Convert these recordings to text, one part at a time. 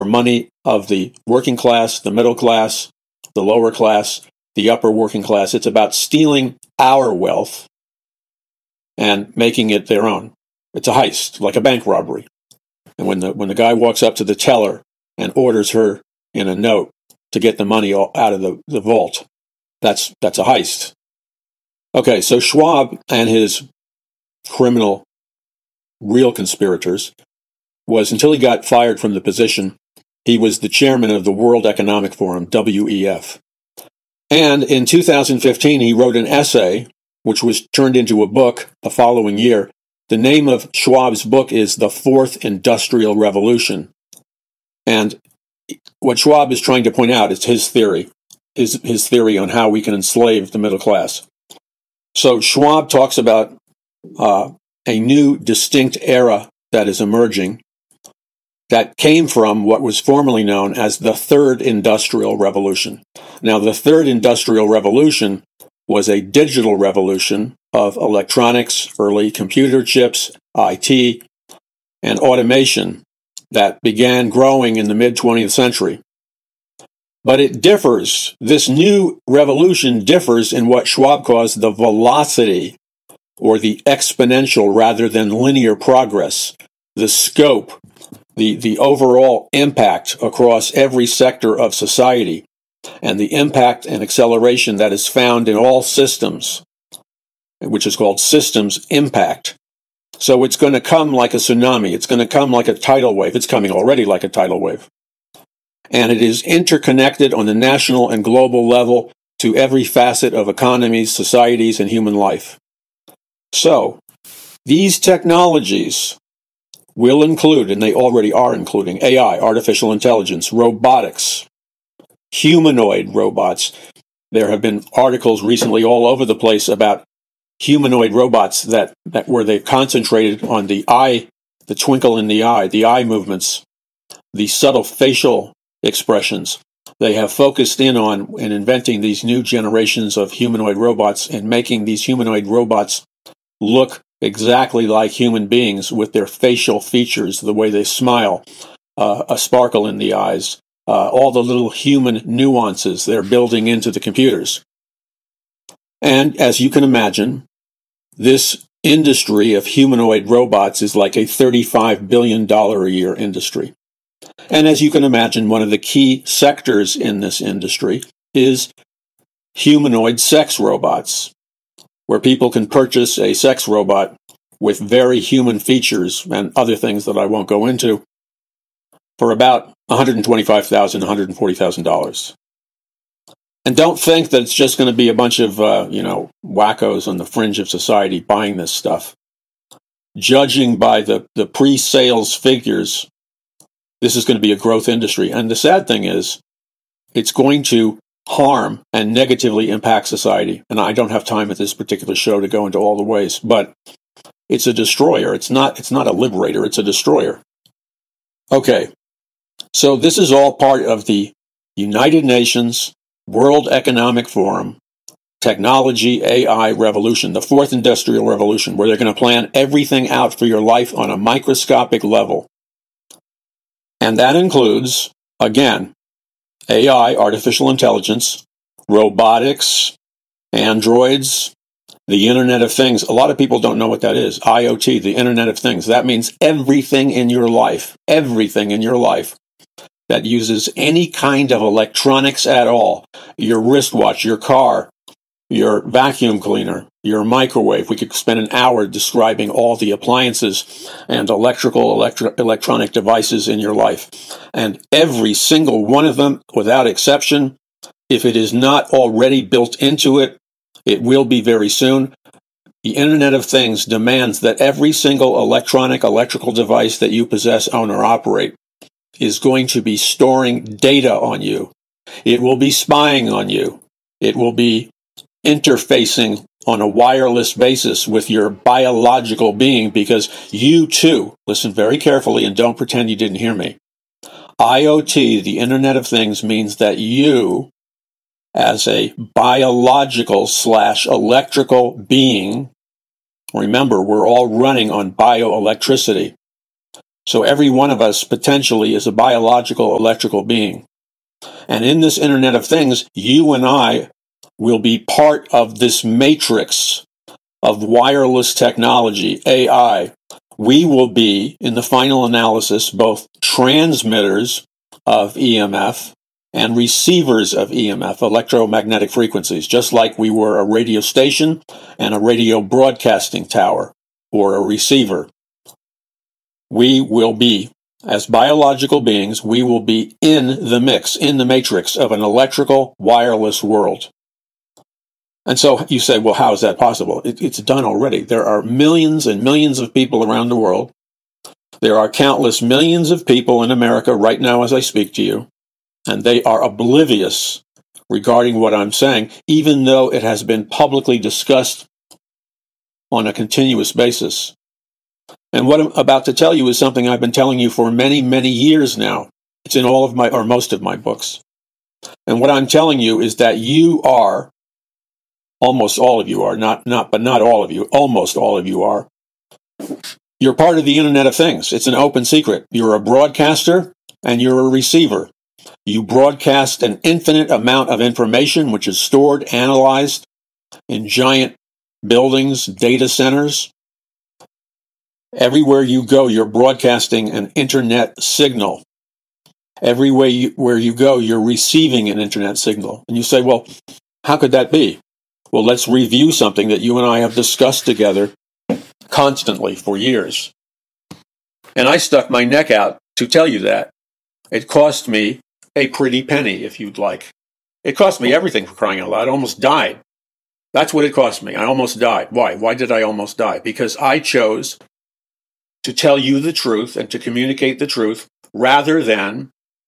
money of the working class, the middle class, the lower class, the upper working class. It's about stealing our wealth and making it their own. It's a heist, like a bank robbery. And when the guy walks up to the teller and orders her in a note to get the money out of the vault, that's a heist. Okay, so Schwab and his criminal real conspirators was, until he got fired from the position, he was the chairman of the World Economic Forum, WEF. And in 2015, he wrote an essay, which was turned into a book the following year. The name of Schwab's book is The Fourth Industrial Revolution. And what Schwab is trying to point out is his theory on how we can enslave the middle class. So Schwab talks about a new distinct era that is emerging that came from what was formerly known as the Third Industrial Revolution. Now, the Third Industrial Revolution was a digital revolution of electronics, early computer chips, IT, and automation that began growing in the mid-20th century. But it differs. This new revolution differs in what Schwab calls the velocity, or the exponential rather than linear progress, the scope, the overall impact across every sector of society, and the impact and acceleration that is found in all systems, which is called systems impact. So it's going to come like a tsunami. It's going to come like a tidal wave. It's coming already like a tidal wave. And it is interconnected on the national and global level to every facet of economies, societies, and human life. So, these technologies will include, and they already are including, AI, artificial intelligence, robotics, humanoid robots. There have been articles recently all over the place about humanoid robots that where they've concentrated on the eye, the twinkle in the eye movements, the subtle facial expressions. They have focused in on and inventing these new generations of humanoid robots and making these humanoid robots look exactly like human beings with their facial features, the way they smile, a sparkle in the eyes, all the little human nuances they're building into the computers. And as you can imagine, this industry of humanoid robots is like a $35 billion a year industry. And as you can imagine, one of the key sectors in this industry is humanoid sex robots, where people can purchase a sex robot with very human features and other things that I won't go into for about $125,000, $140,000. And don't think that it's just going to be a bunch of, wackos on the fringe of society buying this stuff. Judging by the pre-sales figures, this is going to be a growth industry. And the sad thing is, it's going to harm and negatively impact society. And I don't have time at this particular show to go into all the ways, but it's a destroyer. It's not a liberator, it's a destroyer. Okay, so this is all part of the United Nations World Economic Forum technology AI revolution, the fourth industrial revolution, where they're going to plan everything out for your life on a microscopic level. And that includes, again, AI, artificial intelligence, robotics, androids, the Internet of Things. A lot of people don't know what that is. IoT, the Internet of Things. That means everything in your life that uses any kind of electronics at all. Your wristwatch, your car, your vacuum cleaner, your microwave. We could spend an hour describing all the appliances and electronic devices in your life. And every single one of them, without exception, if it is not already built into it, it will be very soon. The Internet of Things demands that every single electrical device that you possess, own, or operate is going to be storing data on you. It will be spying on you. It will be interfacing on a wireless basis with your biological being, because you too, listen very carefully and don't pretend you didn't hear me. IoT, the Internet of Things, means that you, as a biological/electrical being, remember, we're all running on bioelectricity. So every one of us potentially is a biological electrical being. And in this Internet of Things, you and I will be part of this matrix of wireless technology, AI. We will be, in the final analysis, both transmitters of EMF and receivers of EMF, electromagnetic frequencies, just like we were a radio station and a radio broadcasting tower or a receiver. We will be, as biological beings, we will be in the mix, in the matrix of an electrical wireless world. And so you say, well, how is that possible? It's done already. There are millions and millions of people around the world. There are countless millions of people in America right now as I speak to you, and they are oblivious regarding what I'm saying, even though it has been publicly discussed on a continuous basis. And what I'm about to tell you is something I've been telling you for many, many years now. It's in all of my, or most of my books. And what I'm telling you is that you are, almost all of you are, but not all of you, almost all of you are. You're part of the Internet of Things. It's an open secret. You're a broadcaster and you're a receiver. You broadcast an infinite amount of information which is stored, analyzed in giant buildings, data centers. Everywhere you go, you're broadcasting an internet signal. Everywhere you go, you're receiving an internet signal. And you say, well, how could that be? Well, let's review something that you and I have discussed together constantly for years. And I stuck my neck out to tell you that. It cost me a pretty penny, if you'd like. It cost me everything, for crying out loud. I almost died. That's what it cost me. I almost died. Why? Why did I almost die? Because I chose to tell you the truth and to communicate the truth rather than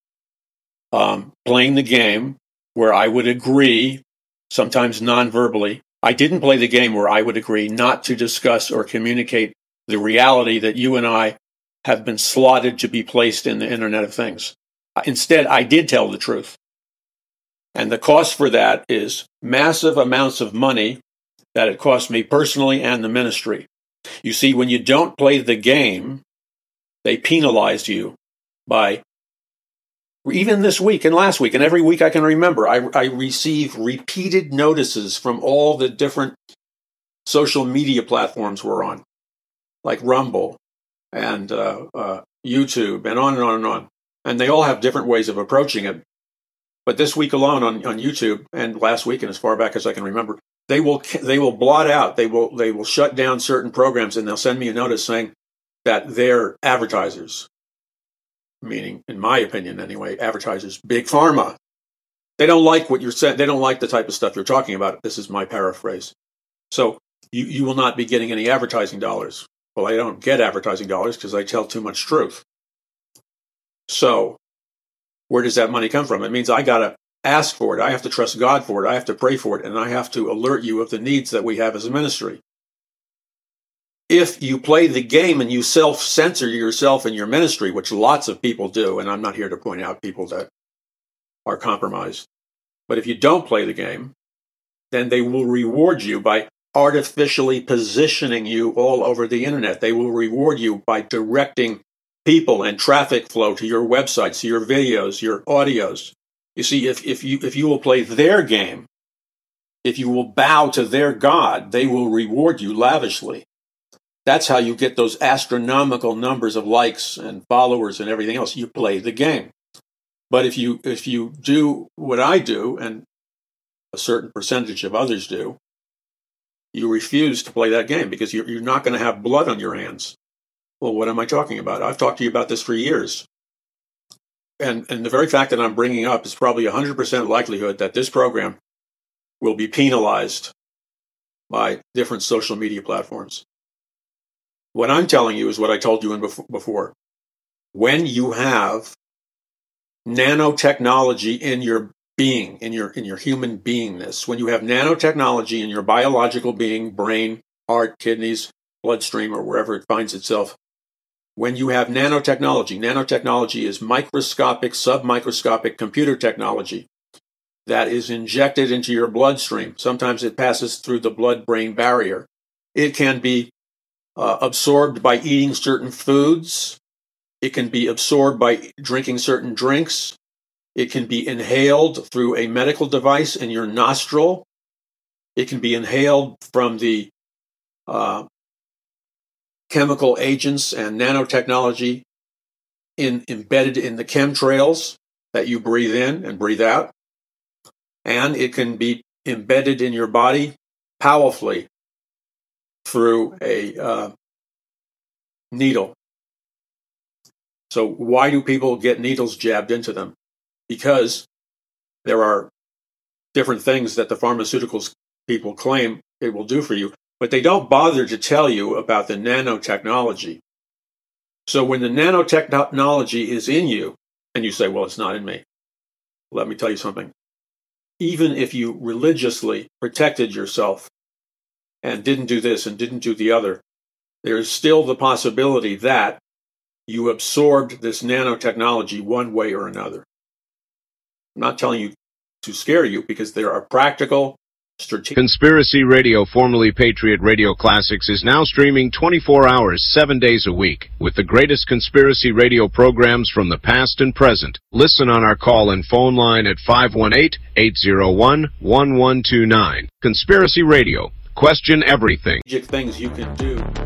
playing the game where I would agree, sometimes non-verbally. I didn't play the game where I would agree not to discuss or communicate the reality that you and I have been slotted to be placed in the Internet of Things. Instead, I did tell the truth. And the cost for that is massive amounts of money that it cost me personally and the ministry. You see, when you don't play the game, they penalize you by, even this week and last week and every week I can remember, I receive repeated notices from all the different social media platforms we're on, like Rumble and YouTube and on and on and on. And they all have different ways of approaching it. But this week alone on YouTube and last week and as far back as I can remember, they will blot out, they will shut down certain programs and they'll send me a notice saying that they're advertisers. Meaning, in my opinion anyway, advertisers, big pharma. They don't like what you're saying. They don't like the type of stuff you're talking about. This is my paraphrase. So you will not be getting any advertising dollars. Well, I don't get advertising dollars because I tell too much truth. So where does that money come from? It means I got to ask for it. I have to trust God for it. I have to pray for it. And I have to alert you of the needs that we have as a ministry. If you play the game and you self-censor yourself in your ministry, which lots of people do, and I'm not here to point out people that are compromised, but if you don't play the game, then they will reward you by artificially positioning you all over the Internet. They will reward you by directing people and traffic flow to your websites, to your videos, your audios. You see, if you will play their game, if you will bow to their God, they will reward you lavishly. That's how you get those astronomical numbers of likes and followers and everything else. You play the game. But if you do what I do, and a certain percentage of others do, you refuse to play that game because you're not going to have blood on your hands. Well, what am I talking about? I've talked to you about this for years. And the very fact that I'm bringing up is probably 100% likelihood that this program will be penalized by different social media platforms. What I'm telling you is what I told you before. When you have nanotechnology in your being, in your human beingness, when you have nanotechnology in your biological being, brain, heart, kidneys, bloodstream, or wherever it finds itself, when you have nanotechnology is microscopic, submicroscopic computer technology that is injected into your bloodstream. Sometimes it passes through the blood-brain barrier. It can be absorbed by eating certain foods. It can be absorbed by drinking certain drinks. It can be inhaled through a medical device in your nostril. It can be inhaled from the chemical agents and nanotechnology embedded in the chemtrails that you breathe in and breathe out. And it can be embedded in your body powerfully through a needle. So why do people get needles jabbed into them? Because there are different things that the pharmaceuticals people claim it will do for you, but they don't bother to tell you about the nanotechnology. So when the nanotechnology is in you, and you say, well, it's not in me, let me tell you something. Even if you religiously protected yourself and didn't do this and didn't do the other, there is still the possibility that you absorbed this nanotechnology one way or another. I'm not telling you to scare you, because there are practical, strategic... Conspiracy Radio, formerly Patriot Radio Classics, is now streaming 24 hours, 7 days a week, with the greatest conspiracy radio programs from the past and present. Listen on our call and phone line at 518-801-1129. Conspiracy Radio. Question everything. Things you can do